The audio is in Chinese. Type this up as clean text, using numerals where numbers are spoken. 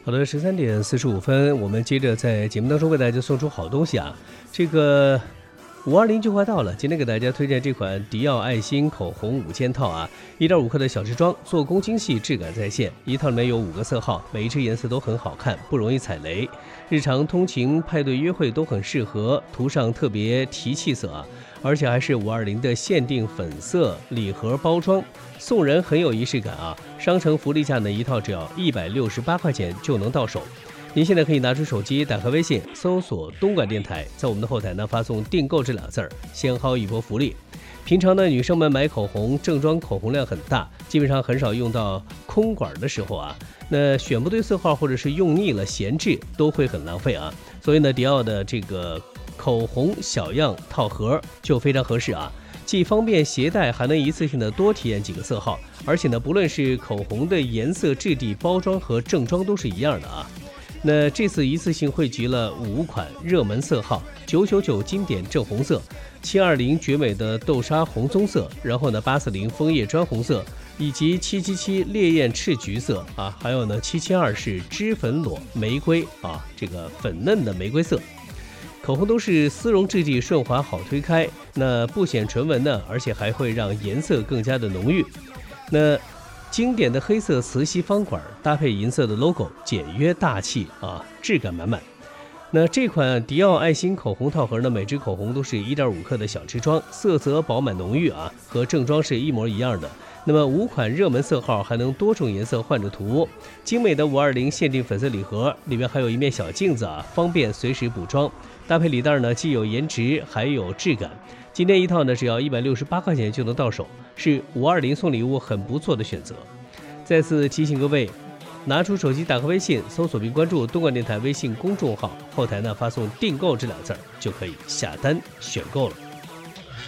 好的，13点45分，我们接着在节目当中为大家送出好东西啊。这个520就快到了，今天给大家推荐这款迪奥爱心口红5件套啊，1.5克的小支装，做工精细，质感在线。一套里面有5个色号，每一支颜色都很好看，不容易踩雷。日常通勤、派对、约会都很适合，涂上特别提气色啊。而且还是520的限定粉色礼盒包装，送人很有仪式感啊！商城福利价呢，一套只要168块钱就能到手。您现在可以拿出手机，打开微信，搜索东莞电台，在我们的后台呢发送订购这2字儿，先薅一波福利。平常呢，女生们买口红，正装口红量很大，基本上很少用到空管的时候啊，那选不对色号或者是用腻了闲置，都会很浪费啊。所以呢，迪奥的这个口红小样套盒就非常合适啊，既方便携带，还能一次性的多体验几个色号，而且呢，不论是口红的颜色、质地、包装和正装都是一样的啊。那这次一次性汇集了5款热门色号：999经典正红色，720绝美的豆沙红棕色，然后呢840枫叶砖红色，以及777烈焰赤橘色啊，还有呢772是脂粉裸玫瑰啊，这个粉嫩的玫瑰色。口红都是丝绒质地，顺滑好推开，那不显唇纹呢，而且还会让颜色更加的浓郁。那经典的黑色磁吸方管搭配银色的 logo， 简约大气啊，质感满满。那这款迪奥爱心口红套盒呢，每支口红都是1.5克的小支装，色泽饱满浓郁啊，和正装是一模一样的。那么5款热门色号还能多种颜色换着涂，精美的520限定粉色礼盒里面还有一面小镜子啊，方便随时补妆。搭配礼袋呢，既有颜值还有质感。今天一套呢，只要168块钱就能到手，是520送礼物很不错的选择。再次提醒各位，拿出手机，打开微信，搜索并关注东莞电台微信公众号，后台呢发送订购这2字儿，就可以下单选购了。